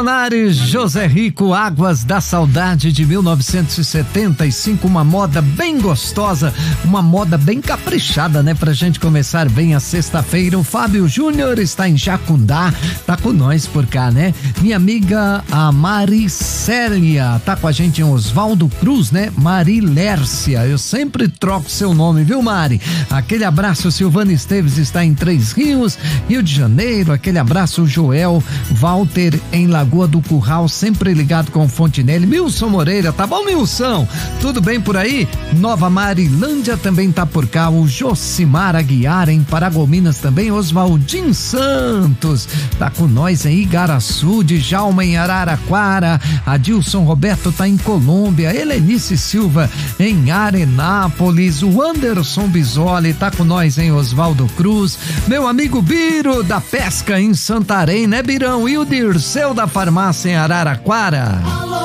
Missionários José Rico, Águas da Saudade de 1975, uma moda bem gostosa, uma moda bem caprichada, né? Pra gente começar bem a sexta-feira. O Fábio Júnior está em Jacundá, tá com nós por cá, né? Minha amiga, a Maricélia, tá com a gente em Oswaldo Cruz, né? Marilércia, eu sempre troco seu nome, viu, Mari? Aquele abraço, Silvana Esteves está em Três Rios, Rio de Janeiro, aquele abraço, Joel Walter em Lagoa do Curral, sempre ligado com Fontinelli. Milson Moreira, tá bom, Milson? Tudo bem por aí? Nova Marilândia também tá por cá, o Josimar Aguiar em Paragominas também, Oswaldinho Santos tá com nós em Igaraçu, Djalma em Araraquara, Adilson Roberto tá em Colômbia, Helenice Silva em Arenápolis, o Anderson Bisoli tá com nós em Oswaldo Cruz, meu amigo Biro da Pesca em Santarém, né, Birão? E o Dirceu da Farmácia em Araraquara.